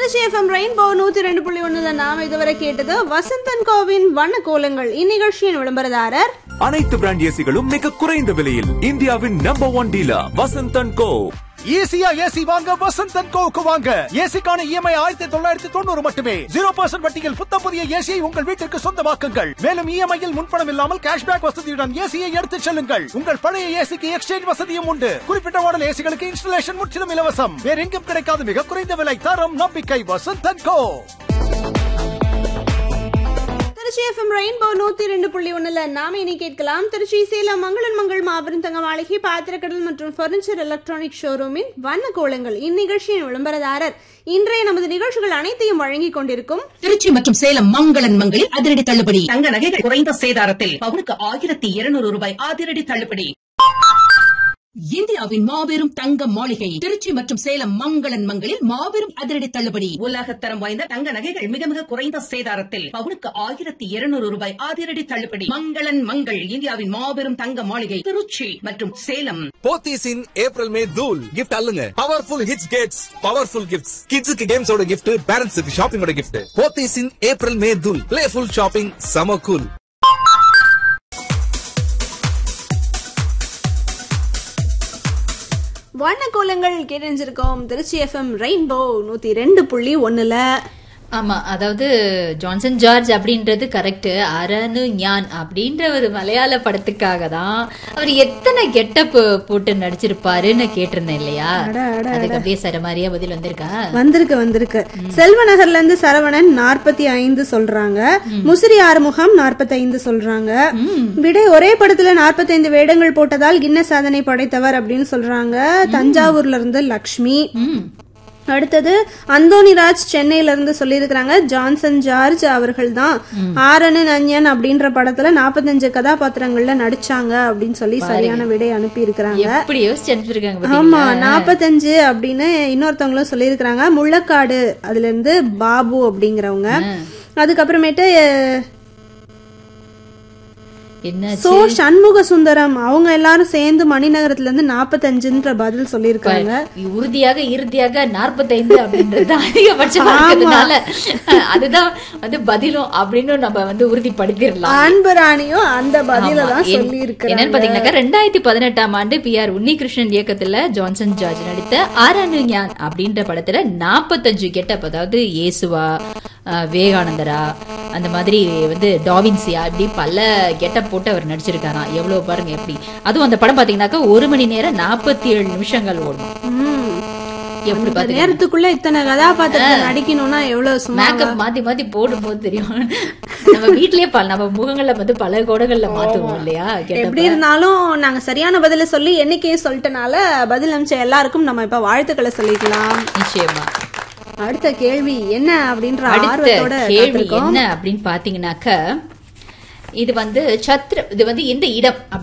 Trichy FM rainbow 102.1 நாம இதுவரை கேட்டது வசந்தன் கோவின் வண்ண கோலங்கள். இந்நிகழ்ச்சியின் விளம்பரதாரர் அனைத்து பிராண்ட் ஏசிகளும் மிக குறைந்த விலையில் இந்தியாவின் நம்பர் 1 டீலர் வசந்தன் கோ. ஈஸியா ஏசி வாங்க வசந்தன் கோவுக்கு வாங்க. ஏசிக்கான இஎம்ஐ 1990 மட்டுமே. 0% வட்டியில் புத்தம் புதிய ஏசியை உங்கள் வீட்டிற்கு சொந்தமாக்குங்கள். மேலும் இஎம்ஐயில் முன்பணம் இல்லாமல் கேஷ்பேக் வசதியுடன் ஏசியை எடுத்துச் செல்லுங்கள். உங்கள் பழைய ஏசிக்கு எக்ஸ்சேஞ்ச் வசதியும் உண்டு. குறிப்பிட்ட மாடல் ஏசிகளுக்கு இன்ஸ்டாலேஷன் முற்றிலும் இலவசம். வேற எங்கும் கிடைக்காத மிக குறைந்த விலை, தரம், நம்பிக்கை வசந்தன் கோ. திருச்சி எஃப்எம் ரெயின்போ 102.1 நாம இனி கேட்கலாம். திருச்சி சேலம் மங்களன் மங்கள் மாபெரும் தங்க மாளிகை பாத்திரக்கடல் மற்றும் பர்னிச்சர் எலக்ட்ரானிக் ஷோரூமின் வண்ண கோலங்கள். இந்நிகழ்ச்சியின் விளம்பரதாரர் இன்றைய நமது நிகழ்ச்சிகள் அனைத்தையும் வழங்கிக் கொண்டிருக்கும் திருச்சி மற்றும் சேலம் மங்களன் மங்களில் அதிரடி தள்ளுபடி. தங்க நகைகள் குறைந்த சேதாரத்தில் பவுனுக்கு 1200 ரூபாய் அதிரடி தள்ளுபடி. இந்தியாவின் மாபெரும் தங்க மாளிகை திருச்சி மற்றும் சேலம் மங்களன் மங்களில் மாபெரும் அதிரடி தள்ளுபடி. உலகத்தரம் வாய்ந்த தங்க நகைகள் மிக மிக குறைந்த சேதாரத்தில் பவுனுக்கு 1200 ரூபாய் அதிரடி தள்ளுபடி. மங்களன் மங்கள் இந்தியாவின் மாபெரும் தங்க மாளிகை திருச்சி மற்றும் சேலம். போத்தீஸ் இன் ஏப்ரல் மே தூள் gift அல்லுங்க. Powerful hits Gates powerful gifts. கிட்ஸுக்கு கேம்ஸோட கிஃப்ட், பேரண்ட்ஸுக்கு ஷாப்பிங்கோட கிஃப்ட். போத்தீஸ் இன் ஏப்ரல் மே தூள் பிளேஃபுல் ஷாப்பிங் சம கூல். வண்ண கோலங்கள் கேட்டறிஞ்சிருக்கோம் திருச்சி எஃப்எம் ரெயின்போ 102.1. ஆமா, அதாவது ஜான்சன் ஜார்ஜ் அப்படின்றது கரெக்ட். அரனு ஞான் அப்படின்ற ஒரு மலையாள படத்துக்காக தான் அவர் எத்தனை கெட்டப் போட்டு நடிச்சிருப்பாருன்னு கேட்டிருந்தேன் இல்லையா? அதுக்கு அப்படியே சரமாரியா பதில் வந்திருக்கு. செல்வநகர்ல இருந்து சரவணன் 45 சொல்றாங்க. முசிறி ஆறுமுகம் 45 சொல்றாங்க. விடை ஒரே படத்துல 45 வேடங்கள் போட்டதால் கின்னஸ் சாதனை படைத்தவர் அப்படின்னு சொல்றாங்க. தஞ்சாவூர்ல இருந்து லக்ஷ்மி. அடுத்தது அந்தோனிராஜ் சென்னையில இருந்து சொல்லியிருக்கிறாங்க. ஜான்சன் ஜார்ஜ் அவர்கள் தான் ஆரனு நஞ்சன் அப்படின்ற படத்துல 45 கதாபாத்திரங்கள்ல நடிச்சாங்க அப்படின்னு சொல்லி சரியான விடை அனுப்பி இருக்கிறாங்க. ஆமா, 45 அப்படின்னு இன்னொருத்தவங்களும் சொல்லியிருக்கிறாங்க. முள்ளக்காடு அதுல இருந்து பாபு அப்படிங்கிறவங்க. அதுக்கப்புறமேட்டு சோ சண்முக சுந்தரம் அவங்க எல்லாரும் சேர்ந்து மணிநகரத்துல இருந்து 45 பதில் சொல்லிருக்காங்க. இறுதியாக 45 அப்படின்றது அதிகபட்சமா இருக்கிறதுனால அதுதான் வந்து பதிலும் அப்படின்னு நம்ம வந்து உறுதிப்படுத்திடலாம். அன்பராணியும் அந்த பதில தான் சொல்லி இருக்காங்க. என்னன்னு பாத்தீங்கன்னாக்கா 2018ஆம் ஆண்டு PR உன்னிகிருஷ்ணன் இயக்கத்துல ஜான்சன் ஜார்ஜ் நடித்த ஆரனு ஞான் அப்படின்ற படத்துல 45 கெட்டப், அதாவது இயேசுவா, விவேகானந்தரா, அந்த மாதிரி வந்து டாவின்சியா, இப்படி பல கெட்டப் போட்டு அவர் நடிச்சிருக்காராம். எவ்வளவு பாருங்க எப்படி. அதுவும் அந்த படம் பாத்தீங்கன்னாக்கா 1 மணி நேரம் 47 நிமிஷங்கள் ஓடும். எப்படி பாத்து நேரத்துக்குள்ள இத்தனை கதாபாத்திரத்தை நடிக்கணும்னா எவ்வளவு மேக்கப் மாத்தி மாத்தி போடும்போது தெரியும். நம்ம வீட்லயே நம்ம முகங்கள்ல வந்து பல கோடங்கள்ல மாத்துவோம் இல்லையா? எப்படி இருந்தாலும் நாங்க சரியான பதில சொல்லி எண்ணிக்கையை சொல்லிட்டனால பதில் அனுப்பிச்ச எல்லாருக்கும் நம்ம இப்ப வாழ்த்துக்களை சொல்லிக்கலாம். நிச்சயமா. அடுத்த கேள்வி என்ன அப்படின்ற ஆர்வத்தோட கேள்வி என்ன அப்படின்னு பாத்தீங்கன்னாக்க இது வந்து இந்த இடம்